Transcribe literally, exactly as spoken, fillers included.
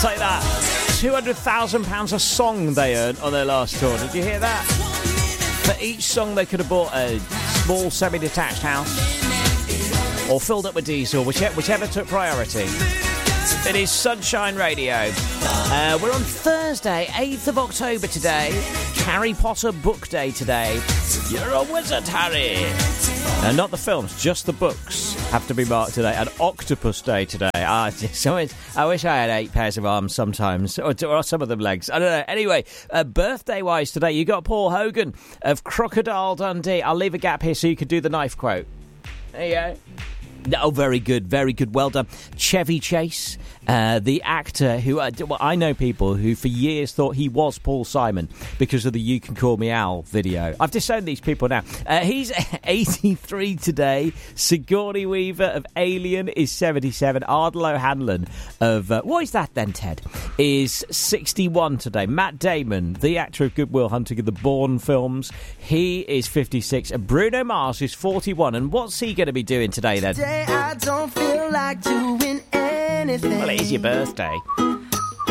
say that. two hundred thousand pounds a song they earned on their last tour. Did you hear that? For each song they could have bought a small semi-detached house or filled up with diesel, whichever, whichever took priority. It is Sunshine Radio. Uh, we're on Thursday, eighth of October today. Harry Potter Book Day today. You're a wizard, Harry. No, not the films, just the books have to be marked today. And Octopus Day today. Ah, so it's, I wish I had eight pairs of arms sometimes, or, or some of them legs. I don't know. Anyway, uh, birthday-wise today, you got Paul Hogan of Crocodile Dundee. I'll leave a gap here so you could do the knife quote. There you go. Oh, very good, very good. Well done. Chevy Chase, uh, the actor who... Uh, well, I know people who for years thought he was Paul Simon because of the You Can Call Me Al video. I've disowned these people now. Uh, he's eighty-three today. Sigourney Weaver of Alien is seventy-seven. Ardal O'Hanlon of... Uh, what is that then, Ted? Is sixty-one today. Matt Damon, the actor of Good Will Hunting of the Bourne films, he is fifty-six. And Bruno Mars is forty-one. And what's he going to be doing today then? I don't feel like doing anything. Well, it is your birthday.